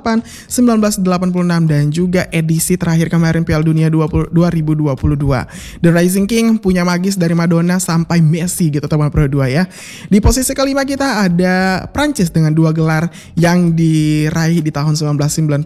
1986 dan juga edisi terakhir kemarin Piala Dunia 2022. The Rising King punya magis dari Madonna sampai Messi gitu teman Pro 2 ya. Di posisi kelima kita ada Prancis dengan 2 gelar yang diraih di tahun 1998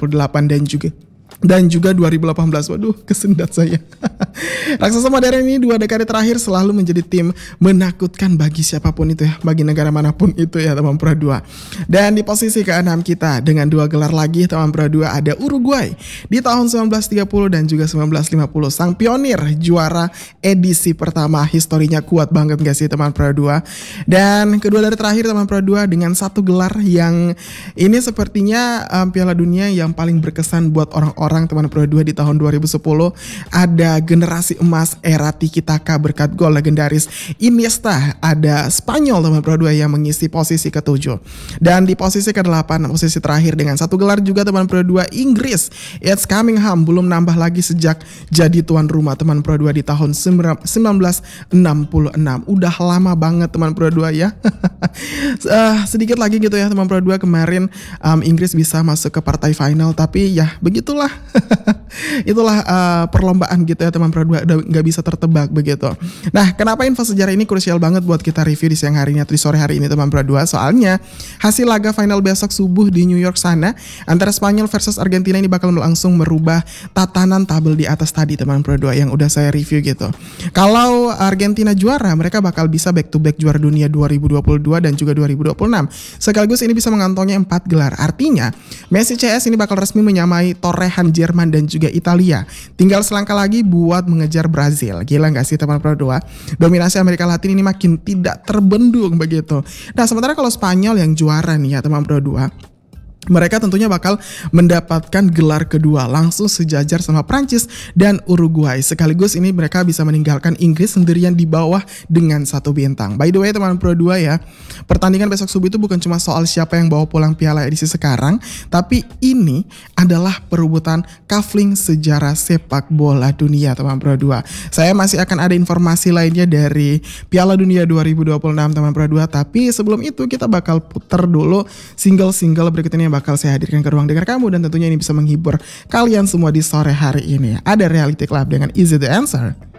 dan juga 2018. Waduh, kesendat saya. Raksasa modern ini 2 dekade terakhir selalu menjadi tim menakutkan bagi siapapun itu ya, bagi negara manapun itu ya teman Pro 2. Dan di posisi ke-6 kita dengan 2 gelar lagi teman Pro 2 ada Uruguay di tahun 1930 dan juga 1950. Sang pionir juara edisi pertama, historinya kuat banget gak sih teman Pro 2. Dan kedua dari terakhir teman Pro 2 dengan 1 gelar yang ini sepertinya Piala Dunia yang paling berkesan buat orang teman Pro 2 di tahun 2010. Ada generasi emas era Tiki Taka berkat gol legendaris Iniesta. Ada Spanyol teman Pro 2 yang mengisi posisi ke-7. Dan di posisi ke-8, posisi terakhir dengan 1 gelar juga teman Pro 2, Inggris. It's coming home, belum nambah lagi sejak jadi tuan rumah teman Pro 2 di tahun 1966. Udah lama banget teman Pro 2 ya. Sedikit lagi gitu ya teman Pro 2, kemarin Inggris bisa masuk ke partai final, tapi ya begitulah. Itulah perlombaan gitu ya teman Pro 2, gak bisa tertebak begitu. Nah, kenapa info sejarah ini krusial banget buat kita review di siang harinya atau di sore hari ini teman Pro 2? Soalnya hasil laga final besok subuh di New York sana antara Spanyol versus Argentina ini bakal langsung merubah tatanan tabel di atas tadi teman Pro 2 yang udah saya review gitu. Kalau Argentina juara, mereka bakal bisa back to back juara dunia 2022 dan juga 2026. Sekaligus ini bisa mengantongi 4 gelar. Artinya Messi CS ini bakal resmi menyamai torehan Jerman dan juga Italia. Tinggal selangkah lagi buat mengejar Brazil. Gila gak sih teman Pro 2? Dominasi Amerika Latin ini makin tidak terbendung begitu. Nah, sementara kalau Spanyol yang juara nih ya teman Pro 2, mereka tentunya bakal mendapatkan gelar kedua langsung sejajar sama Prancis dan Uruguay. Sekaligus ini mereka bisa meninggalkan Inggris sendirian di bawah dengan 1 bintang. By the way teman Pro 2 ya, pertandingan besok subuh itu bukan cuma soal siapa yang bawa pulang piala edisi sekarang, tapi ini adalah perebutan kafling sejarah sepak bola dunia teman Pro 2. Saya masih akan ada informasi lainnya dari Piala Dunia 2026 teman Pro 2, tapi sebelum itu kita bakal putar dulu single-single berikut ini yang bakal saya hadirkan ke ruang dengar kamu, dan tentunya ini bisa menghibur kalian semua di sore hari ini. Ada Reality Club dengan Easy the Answer.